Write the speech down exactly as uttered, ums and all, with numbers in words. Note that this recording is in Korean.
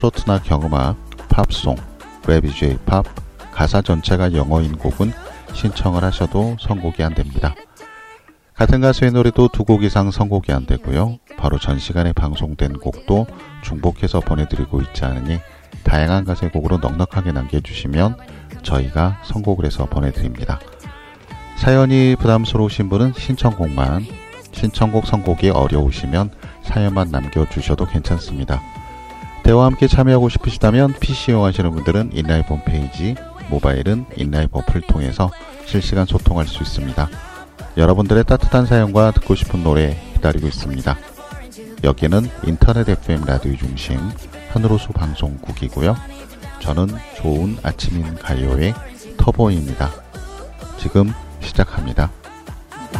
트로트나 경음악, 팝송, 랩 위주의 팝, 가사 전체가 영어인 곡은 신청을 하셔도 선곡이 안됩니다. 같은 가수의 노래도 두 곡 이상 선곡이 안되고요. 바로 전 시간에 방송된 곡도 중복해서 보내드리고 있지 않으니 다양한 가수의 곡으로 넉넉하게 남겨주시면 저희가 선곡을 해서 보내드립니다. 사연이 부담스러우신 분은 신청곡만, 신청곡 선곡이 어려우시면 사연만 남겨주셔도 괜찮습니다. 대화와 함께 참여하고 싶으시다면 피씨 이용하시는 분들은 인라이브 홈페이지, 모바일은 인라이브 어플을 통해서 실시간 소통할 수 있습니다. 여러분들의 따뜻한 사연과 듣고 싶은 노래 기다리고 있습니다. 여기는 인터넷 에프엠 라디오 중심 하늘호수 방송국이고요. 저는 좋은 아침인 가요의 터보입니다. 지금 시작합니다.